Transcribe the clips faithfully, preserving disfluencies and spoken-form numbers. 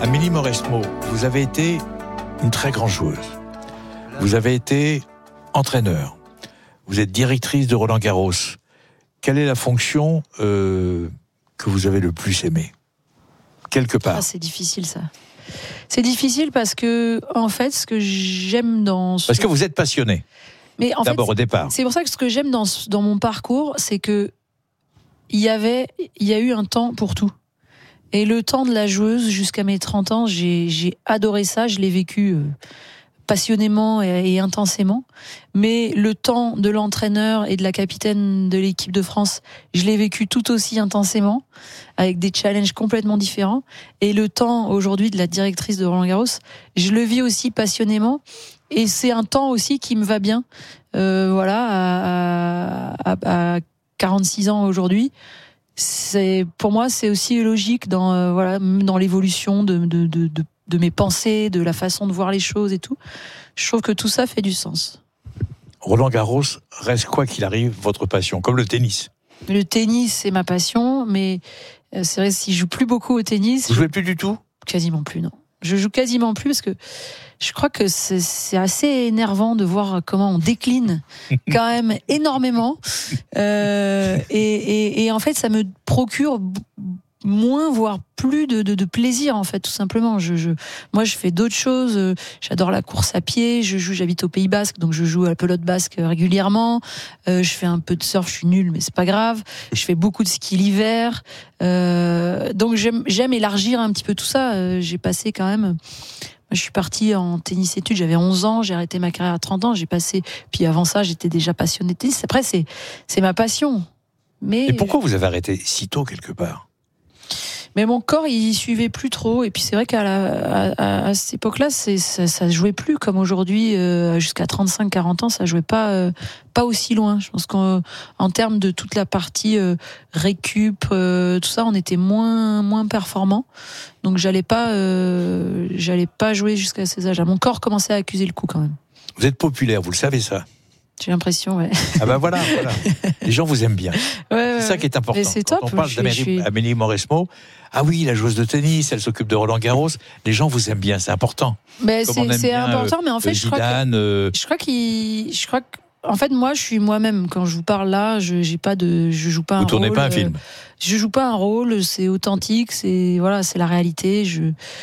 Amélie Mauresmo, vous avez été une très grande joueuse. Vous avez été entraîneur. Vous êtes directrice de Roland-Garros. Quelle est la fonction euh, que vous avez le plus aimée ? Quelque part. Ah, c'est difficile ça. C'est difficile parce que, en fait, ce que j'aime dans... Ce... Parce que vous êtes passionné. Mais en D'abord fait, au départ. C'est pour ça que ce que j'aime dans, dans mon parcours, c'est que il y avait, il y a eu un temps pour tout. Et le temps de la joueuse jusqu'à mes trente ans, j'ai, j'ai adoré ça, je l'ai vécu euh, passionnément et, et intensément. Mais le temps de l'entraîneur et de la capitaine de l'équipe de France, je l'ai vécu tout aussi intensément, avec des challenges complètement différents. Et le temps aujourd'hui de la directrice de Roland-Garros, je le vis aussi passionnément. Et c'est un temps aussi qui me va bien. Euh, voilà, à, à, à quarante-six ans aujourd'hui. C'est, pour moi, c'est aussi logique dans, euh, voilà, dans l'évolution de, de, de, de, de mes pensées, de la façon de voir les choses et tout. Je trouve que tout ça fait du sens. Roland-Garros reste, quoi qu'il arrive, votre passion, comme le tennis. Le tennis, c'est ma passion, mais c'est vrai, si je joue plus beaucoup au tennis... Vous jouez plus du tout ? Quasiment plus, non. Je joue quasiment plus parce que je crois que c'est, c'est assez énervant de voir comment on décline quand même énormément. Euh, et, et, et en fait, ça me procure moins, voire plus de, de, de plaisir, en fait, tout simplement. Je, je, moi, je fais d'autres choses. J'adore la course à pied. Je joue, j'habite au Pays Basque, donc je joue à la pelote basque régulièrement. Euh, je fais un peu de surf, je suis nulle, mais c'est pas grave. Je fais beaucoup de ski l'hiver. Euh, donc j'aime, j'aime élargir un petit peu tout ça. Euh, j'ai passé quand même... Moi, je suis partie en tennis études, j'avais onze ans, j'ai arrêté ma carrière à trente ans, j'ai passé... Puis avant ça, j'étais déjà passionnée de tennis. Après, c'est, c'est ma passion. Mais... Et pourquoi vous avez arrêté si tôt, quelque part ? Mais mon corps, il suivait plus trop. Et puis c'est vrai qu'à la, à, à cette époque-là, c'est, ça, ça jouait plus comme aujourd'hui. Euh, jusqu'à trente-cinq quarante ans, ça jouait pas, euh, pas aussi loin. Je pense qu'en en termes de toute la partie euh, récup, euh, tout ça, on était moins, moins performant. Donc j'allais pas, euh, j'allais pas jouer jusqu'à ces âges-là. Mon corps commençait à accuser le coup quand même. Vous êtes populaire, vous le savez ça ? J'ai l'impression, ouais. Ah ben voilà, voilà. Les gens vous aiment bien. Ouais, ouais, c'est ça qui est important. mais c'est top. Quand on parle d'Amélie suis... Amélie Mauresmo, ah oui, la joueuse de tennis, elle s'occupe de Roland-Garros. Les gens vous aiment bien, c'est important. Mais c'est, c'est bien, important, euh, mais en fait, Zidane, je crois que, euh... je crois qu'il, je crois que, en fait, moi, je suis moi-même. Quand je vous parle là, je, j'ai pas de, je joue pas vous un rôle. Vous tournez pas un film. Euh, je joue pas un rôle. C'est authentique. C'est voilà, c'est la réalité. Je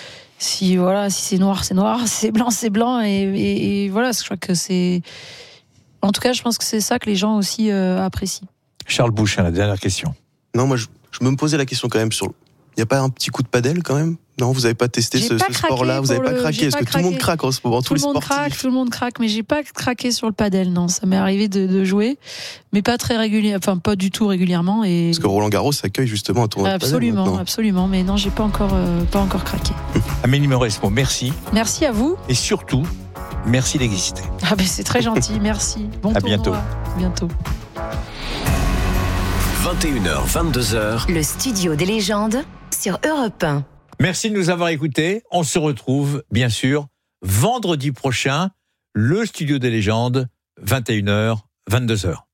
si voilà, si c'est noir, c'est noir. Si c'est blanc, c'est blanc. Et, et, et voilà, je crois que c'est. En tout cas, je pense que c'est ça que les gens aussi euh, apprécient. Charles Bouchin, la dernière question. Non, moi, je, je me posais la question quand même sur... Il n'y a pas un petit coup de padel quand même ? Non, vous n'avez pas testé j'ai ce, pas ce sport-là ? Vous n'avez pas le... craqué ? Parce que craqué. Tout le monde craque en ce moment, tout tous les sportifs. Craque, tout le monde craque, mais j'ai pas craqué sur le padel, non. Ça m'est arrivé de, de jouer, mais pas très régulièrement, enfin pas du tout régulièrement. Et... Parce que Roland-Garros s'accueille justement un tournoi absolument, de padel. Absolument, absolument, mais non, j'ai pas encore, euh, pas encore craqué. Amélie Mauresmo, merci. Merci à vous. Et surtout, merci d'exister. Ah ben c'est très gentil, merci. Bon à tournoi. bientôt. À bientôt. vingt et une heures, vingt-deux heures. Le studio des légendes sur Europe un. Merci de nous avoir écoutés. On se retrouve, bien sûr, vendredi prochain, le studio des légendes, vingt et une heures, vingt-deux heures.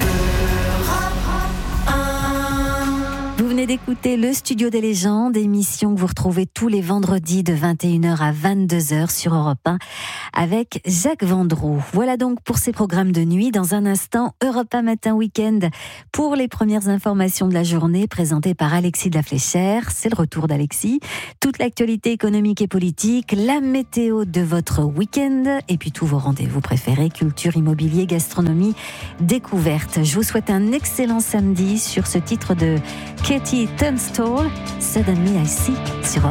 Vous venez d'écouter le Studio des légendes, émission que vous retrouvez tous les vendredis de vingt et une heures à vingt-deux heures sur Europe un avec Jacques Vendroux. Voilà donc pour ces programmes de nuit. Dans un instant, Europe un Matin Week-end pour les premières informations de la journée présentées par Alexis de la Fléchère. C'est le retour d'Alexis. Toute l'actualité économique et politique, la météo de votre week-end et puis tous vos rendez-vous préférés, culture, immobilier, gastronomie, découverte. Je vous souhaite un excellent samedi sur ce titre de Katie Tunstall, Suddenly I See sur